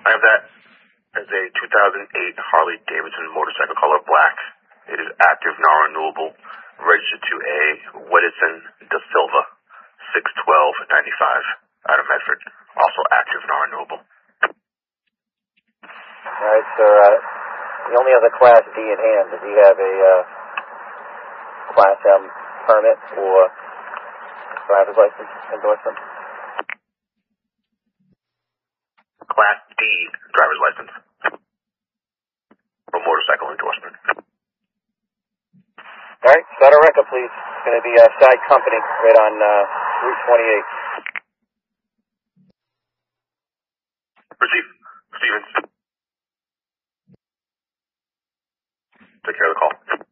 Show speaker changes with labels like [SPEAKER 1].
[SPEAKER 1] I have that as a 2008 Harley Davidson motorcycle, color black. It is active, non-renewable, registered to a Wedison De Silva, 61295 out of Medford. Also active, non-renewable.
[SPEAKER 2] All right, sir. You only have the Class D in hand. Does he have a Class M permit or driver's license endorsement?
[SPEAKER 1] Class D driver's license. Or motorcycle endorsement.
[SPEAKER 2] All right, start a record, please. It's going to be a side company right on Route 28.
[SPEAKER 1] Receive. Stevens. Take care of the call.